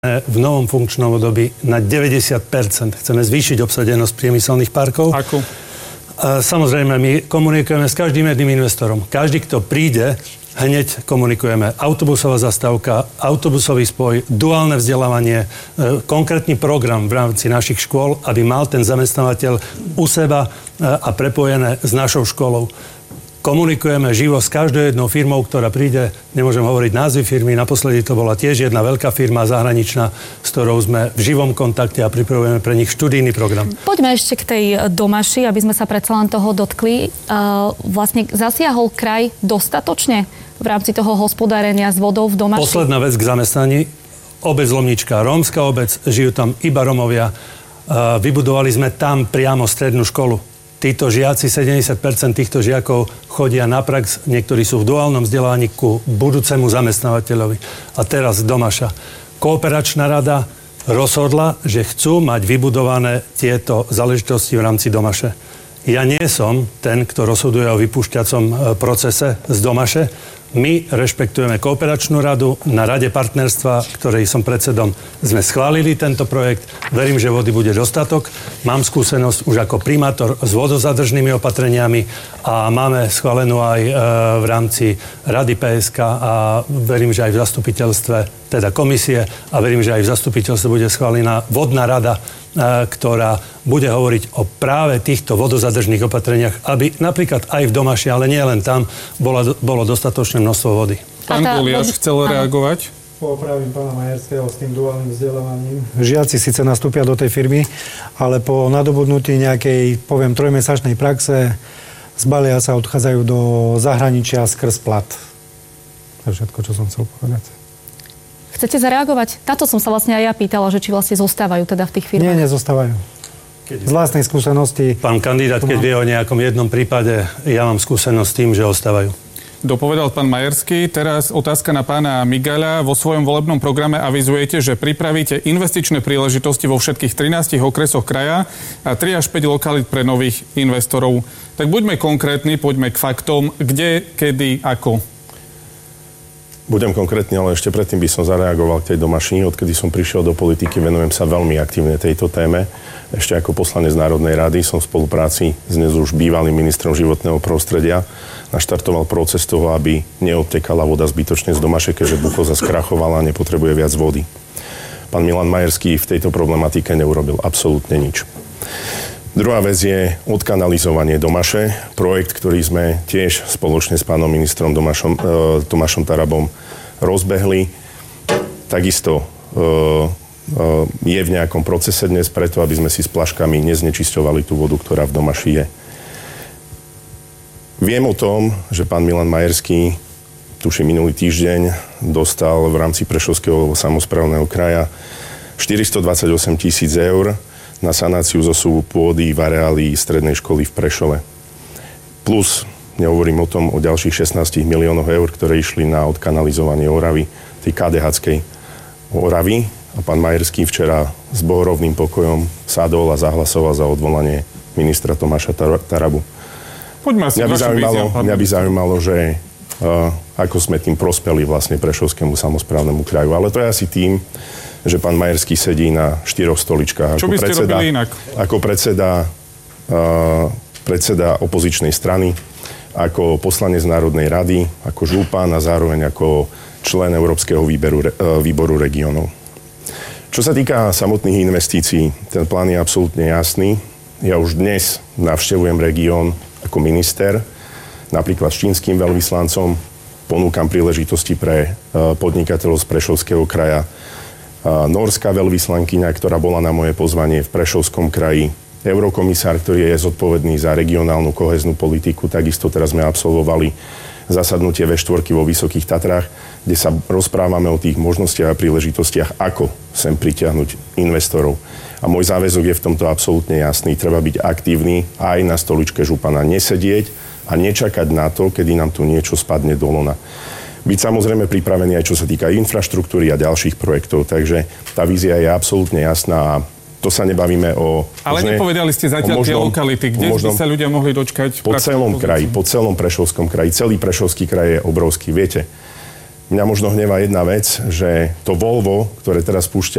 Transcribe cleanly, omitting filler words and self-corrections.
v novom funkčnom období na 90%. Chceme zvýšiť obsadenosť priemyselných parkov. Ako? Samozrejme, my komunikujeme s každým jedným investorom. Každý, kto príde, hneď komunikujeme. Autobusová zastávka, autobusový spoj, duálne vzdelávanie, konkrétny program v rámci našich škôl, aby mal ten zamestnávateľ u seba a prepojené s našou školou. Komunikujeme živo s každou jednou firmou, ktorá príde, nemôžem hovoriť názvy firmy, naposledy to bola tiež jedna veľká firma zahraničná, s ktorou sme v živom kontakte a pripravujeme pre nich študijný program. Poďme ešte k tej Domaši, aby sme sa predsa len toho dotkli. Vlastne zasiahol kraj dostatočne v rámci toho hospodárenia s vodou v Domaši? Posledná vec k zamestnaní. Obec Lomnička, rómska obec, žijú tam iba Rómovia. Vybudovali sme tam priamo strednú školu. Títo žiaci, 70% týchto žiakov chodia na prax, niektorí sú v duálnom vzdelávaní ku budúcemu zamestnávateľovi. A teraz Domaša. Kooperačná rada rozhodla, že chcú mať vybudované tieto záležitosti v rámci Domaše. Ja nie som ten, kto rozhoduje o vypúšťacom procese z Domaše. My rešpektujeme kooperačnú radu. Na rade partnerstva, ktorej som predsedom, sme schválili tento projekt. Verím, že vody bude dostatok. Mám skúsenosť už ako primátor s vodozadržnými opatreniami a máme schválenú aj v rámci rady PSK a verím, že aj v zastupiteľstve, teda komisie, a verím, že aj v zastupiteľstve bude schválená vodná rada, ktorá bude hovoriť o práve týchto vodozadržných opatreniach, aby napríklad aj v Domaši, ale nie len tam, bolo dostatočné množstvo vody. Pán Guliaš chcel reagovať? Popravím pána Majerského s tým duálnym vzdelávaním. Žiaci síce nastúpia do tej firmy, ale po nadobudnutí nejakej, poviem, 3-mesačnej praxe zbalia sa, odchádzajú do zahraničia skrz plat. To je všetko, čo som chcel povedať. Chcete zareagovať? Táto som sa vlastne aj ja pýtala, že či vlastne zostávajú teda v tých firmách. Nie, nezostávajú. Z vlastnej skúsenosti. Pán kandidát, keď vie o nejakom jednom prípade, ja mám skúsenosť s tým, že ostávajú. Dopovedal pán Majerský. Teraz otázka na pána Migaľa. Vo svojom volebnom programe avizujete, že pripravíte investičné príležitosti vo všetkých 13 okresoch kraja a 3 až 5 lokalít pre nových investorov. Tak buďme konkrétni, poďme k faktom. Kde, kedy, ako? Budem konkrétny, ale ešte predtým by som zareagoval k tej Domaši. Odkedy som prišiel do politiky, venujem sa veľmi aktívne tejto téme. Ešte ako poslanec Národnej rady som v spolupráci s dnes už bývalým ministrom životného prostredia naštartoval proces toho, aby neodtekala voda zbytočne z Domaše, keďže Buchóza skrachovala a nepotrebuje viac vody. Pán Milan Majerský v tejto problematike neurobil absolútne nič. Druhá vec je odkanalizovanie Domaše. Projekt, ktorý sme tiež spoločne s pánom ministrom Tomášom Tarabom rozbehli. Takisto je v nejakom procese dnes preto, aby sme si s plaškami neznečisťovali tú vodu, ktorá v Domaši je. Viem o tom, že pán Milan Majerský, tuším minulý týždeň, dostal v rámci Prešovského samosprávneho kraja 428 000 eur na sanáciu zosuvu pôdy v areáli strednej školy v Prešove. Plus, nehovorím o tom, o ďalších 16 miliónoch eur, ktoré išli na odkanalizovanie Oravy, tej KDH-skej Oravy. A pán Majerský včera s bohorovným pokojom sadol a zahlasoval za odvolanie ministra Tomáša Tarabu. Mňa by zaujímalo, že ako sme tým prospeli vlastne Prešovskému samosprávnemu kraju. Ale to je asi tým, že pán Majerský sedí na 4 stoličkách. Čo by ste robili inak? Ako predseda opozičnej strany, ako poslanec Národnej rady, ako župan a zároveň ako člen Európskeho výboru regiónov. Čo sa týka samotných investícií, ten plán je absolútne jasný. Ja už dnes navštevujem región ako minister, napríklad s čínskym veľvyslancom, ponúkam príležitosti pre podnikateľov z Prešovského kraja. Norská veľvyslankyňa, ktorá bola na moje pozvanie v Prešovskom kraji, eurokomisár, ktorý je zodpovedný za regionálnu kohéznu politiku. Takisto teraz sme absolvovali zasadnutie V4 vo Vysokých Tatrách, kde sa rozprávame o tých možnostiach a príležitostiach, ako sem pritiahnuť investorov. A môj záväzok je v tomto absolútne jasný. Treba byť aktívny aj na stoličke župana, nesedieť a nečakať na to, kedy nám tu niečo spadne do lona. Byť samozrejme pripravený aj čo sa týka infraštruktúry a ďalších projektov. Takže tá vízia je absolútne jasná a to sa nebavíme o... Ale nepovedali ste zatiaľ tie lokality, kde by sa ľudia mohli dočkať? Po celom kraji, po celom Prešovskom kraji. Celý Prešovský kraj je obrovský. Viete, Mňa možno hnevá jedna vec, že to Volvo, ktoré teraz púšťa